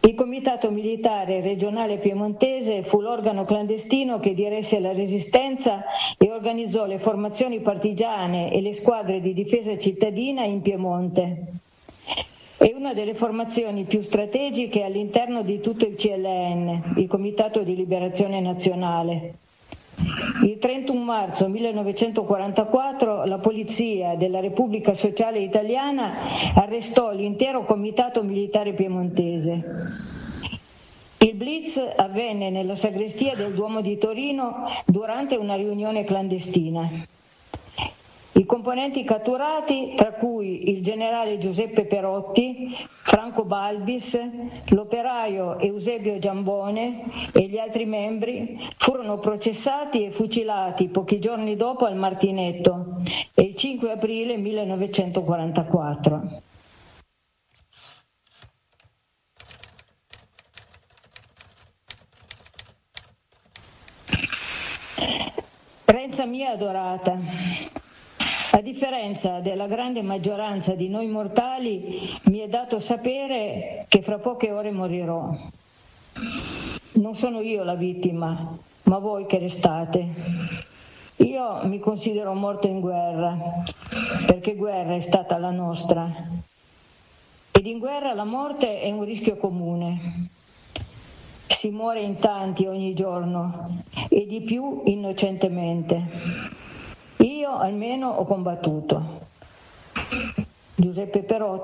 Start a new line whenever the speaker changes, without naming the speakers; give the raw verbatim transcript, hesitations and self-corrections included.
Il Comitato Militare Regionale Piemontese fu l'organo clandestino che diresse la resistenza e organizzò le formazioni partigiane e le squadre di difesa cittadina in Piemonte. È una delle formazioni più strategiche all'interno di tutto il C L N, il Comitato di Liberazione Nazionale. Il trentuno marzo millenovecentoquarantaquattro la Polizia della Repubblica Sociale Italiana arrestò l'intero Comitato Militare Piemontese. Il blitz avvenne nella sagrestia del Duomo di Torino durante una riunione clandestina. I componenti catturati, tra cui il generale Giuseppe Perotti, Franco Balbis, l'operaio Eusebio Giambone e gli altri membri, furono processati e fucilati pochi giorni dopo al Martinetto, il cinque aprile millenovecentoquarantaquattro. Renza mia adorata, a differenza della grande maggioranza di noi mortali, mi è dato sapere che fra poche ore morirò. Non sono io la vittima, ma voi che restate. Io mi considero morto in guerra, perché guerra è stata la nostra. Ed in guerra la morte è un rischio comune. Si muore in tanti ogni giorno, e di più innocentemente. Io almeno ho combattuto. Giuseppe Perotti